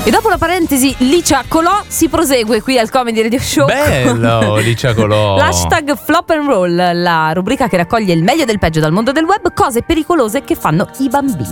E dopo la parentesi Licia Colò si prosegue qui al Comedy Radio Show. Bello, Licia Colò. L'hashtag Flop and Roll, la rubrica che raccoglie il meglio del peggio dal mondo del web, cose pericolose che fanno i bambini.